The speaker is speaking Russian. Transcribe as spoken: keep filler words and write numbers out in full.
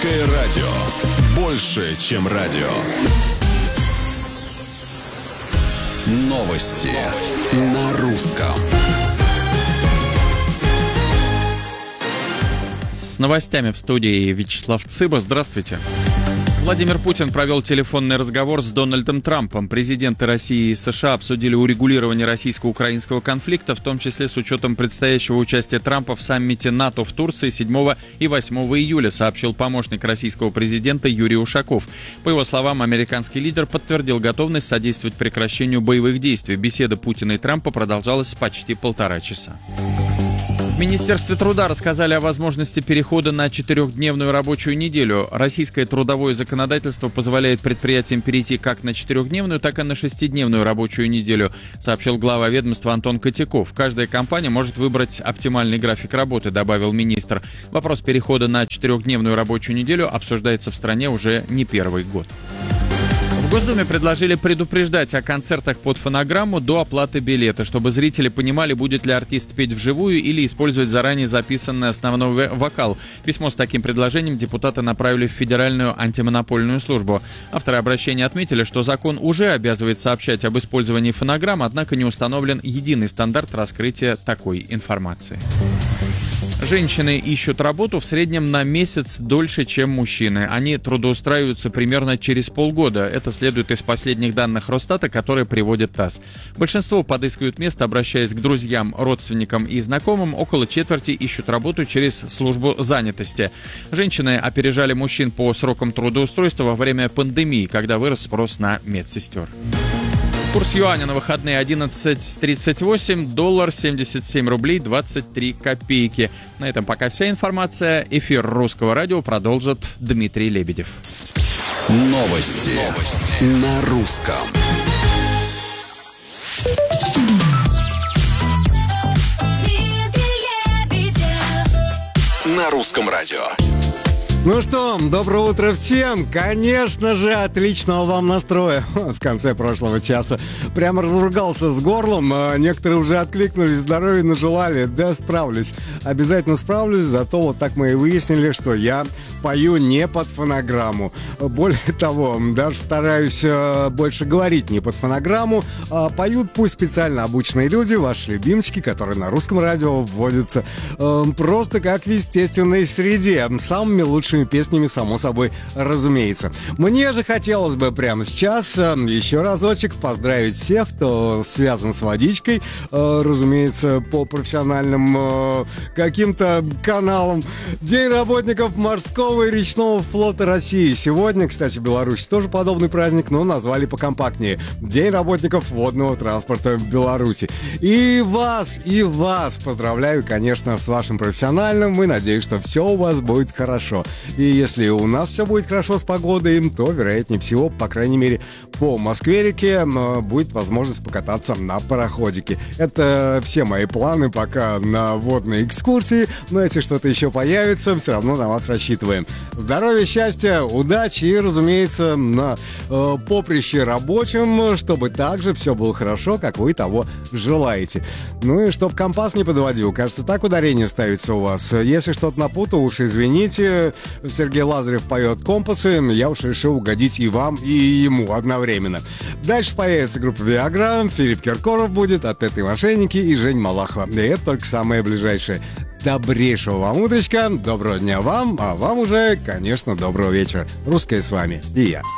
Русское радио. Больше, чем радио. Новости на русском. С новостями в студии Вячеслав Цыба. Здравствуйте. Владимир Путин провел телефонный разговор с Дональдом Трампом. Президенты России и США обсудили урегулирование российско-украинского конфликта, в том числе с учетом предстоящего участия Трампа в саммите НАТО в Турции седьмого и восьмого июля, сообщил помощник российского президента Юрий Ушаков. По его словам, американский лидер подтвердил готовность содействовать прекращению боевых действий. Беседа Путина и Трампа продолжалась почти полтора часа. В Министерстве труда рассказали о возможности перехода на четырехдневную рабочую неделю. Российское трудовое законодательство позволяет предприятиям перейти как на четырехдневную, так и на шестидневную рабочую неделю, сообщил глава ведомства Антон Котяков. Каждая компания может выбрать оптимальный график работы, добавил министр. Вопрос перехода на четырехдневную рабочую неделю обсуждается в стране уже не первый год. В Госдуме предложили предупреждать о концертах под фонограмму до оплаты билета, чтобы зрители понимали, будет ли артист петь вживую или использовать заранее записанный основной вокал. Письмо с таким предложением депутаты направили в Федеральную антимонопольную службу. Авторы обращения отметили, что закон уже обязывает сообщать об использовании фонограмм, однако не установлен единый стандарт раскрытия такой информации. Женщины ищут работу в среднем на месяц дольше, чем мужчины. Они трудоустраиваются примерно через полгода. Это следует из последних данных Росстата, которые приводит ТАСС. Большинство подыскивают место, обращаясь к друзьям, родственникам и знакомым. Около четверти ищут работу через службу занятости. Женщины опережали мужчин по срокам трудоустройства во время пандемии, когда вырос спрос на медсестер. Курс юаня на выходные одиннадцать тридцать восемь, доллар семьдесят семь рублей двадцать три копейки. На этом пока вся информация. Эфир Русского радио продолжит Дмитрий Лебедев. Новости, Новости. На русском. На русском радио. Ну что, доброе утро всем! Конечно же, отличного вам настроя. В конце прошлого часа прямо разругался с горлом. Некоторые уже откликнулись, здоровья нажелали. Да, справлюсь. Обязательно справлюсь, зато вот так мы и выяснили, что я пою не под фонограмму. Более того, даже стараюсь больше говорить не под фонограмму, а поют пусть специально обученные люди, ваши любимчики, которые на русском радио вводятся просто как в естественной среде. Самыми лучшими песнями, само собой, разумеется. Мне же хотелось бы прямо сейчас еще разочек поздравить всех, кто связан с водичкой, разумеется, по профессиональным каким-то каналам. День работников морского и речного флота России. Сегодня, кстати, в Беларуси тоже подобный праздник, но назвали покомпактнее. День работников водного транспорта в Беларуси. И вас, и вас поздравляю, конечно, с вашим профессиональным. И надеюсь, что все у вас будет хорошо. И если у нас все будет хорошо с погодой, то, вероятнее всего, по крайней мере, по Москве-реке будет возможность покататься на пароходике. Это все мои планы пока на водные экскурсии, но если что-то еще появится, все равно на вас рассчитываем. Здоровья, счастья, удачи и, разумеется, на э, поприще рабочем, чтобы также все было хорошо, как вы того желаете. Ну и чтоб компас не подводил, кажется, так ударение ставится у вас. Если что-то напутал, уж извините. Сергей Лазарев поет компасы, я уж решил угодить и вам, и ему одновременно. Дальше появится группа Viagra, Филипп Киркоров будет, от этой мошенники и Жень Малахова. И это только самое ближайшее. Добрейшего вам утречка, доброго дня вам, а вам уже, конечно, доброго вечера. Русское с вами и я.